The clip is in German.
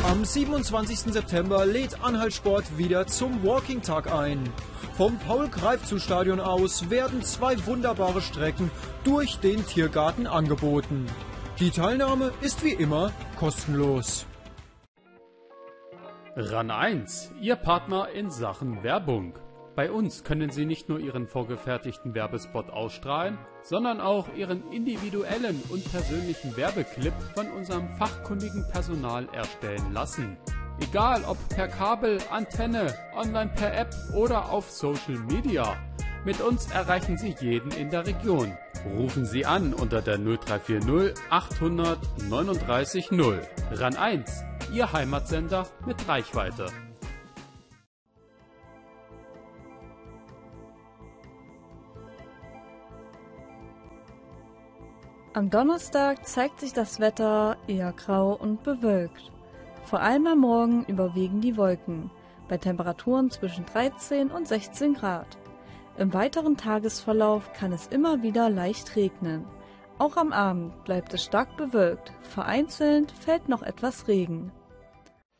Am 27. September lädt Anhalt-Sport wieder zum Walking-Tag ein. Vom Paul-Greifzu-Stadion aus werden 2 wunderbare Strecken durch den Tiergarten angeboten. Die Teilnahme ist wie immer kostenlos. RAN 1, Ihr Partner in Sachen Werbung. Bei uns können Sie nicht nur Ihren vorgefertigten Werbespot ausstrahlen, sondern auch Ihren individuellen und persönlichen Werbeclip von unserem fachkundigen Personal erstellen lassen. Egal ob per Kabel, Antenne, online per App oder auf Social Media. Mit uns erreichen Sie jeden in der Region. Rufen Sie an unter der 0340 800 39 0. RAN 1, Ihr Heimatsender mit Reichweite. Am Donnerstag zeigt sich das Wetter eher grau und bewölkt. Vor allem am Morgen überwiegen die Wolken, bei Temperaturen zwischen 13 und 16 Grad. Im weiteren Tagesverlauf kann es immer wieder leicht regnen. Auch am Abend bleibt es stark bewölkt, vereinzelt fällt noch etwas Regen.